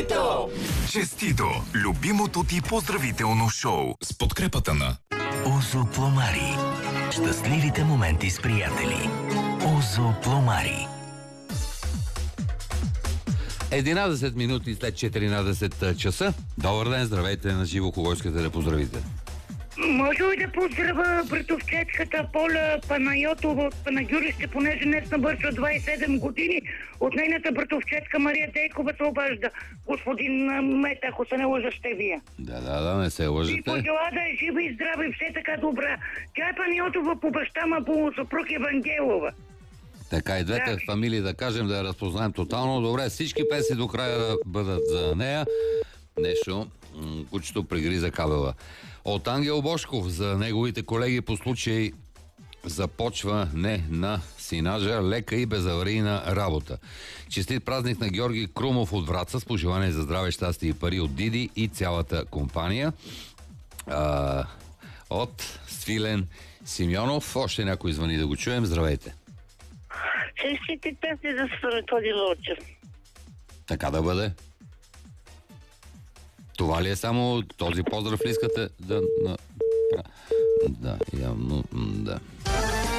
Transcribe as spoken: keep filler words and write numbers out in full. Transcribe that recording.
Честито! Честито! Любимото ти поздравително шоу с подкрепата на Озо Пломари. Щастливите моменти с приятели. Озо Пломари. единадесет минути след четиринадесет часа. Добър ден, здравейте на живо. Кого искате да поздравите? Може ли да поздравя братовчетката Поля Панайотова от Панагюрище, понеже днес навършва двадесет и седем години. От нейната братовчетка Мария Дейкова се обажда. Господин Мет, ако се не лъжа, ще вие. Да, да, да, не се лъжете. И пожела да е жива и здрава и все така добра. Тя е Панайотова по баща, ма по съпруг Евангелова. Така и двете Да. фамилии, да кажем, да я разпознаем тотално. Добре, всички песни до края да бъдат за нея. Нещо, м, кучето прегриза кабела. От Ангел Бошков за неговите колеги по случай започва не на синажа, лека и безаварийна работа. Честит празник на Георги Крумов от Враца с пожелание за здраве, щастие и пари от Диди и цялата компания. А, от Свилен Симеонов. Още някой звъни да го чуем. Здравейте. Честити песни за Методи Лочев. Така да бъде. Това ли е само този поздрав ли искате да... Да, да явно, м, да.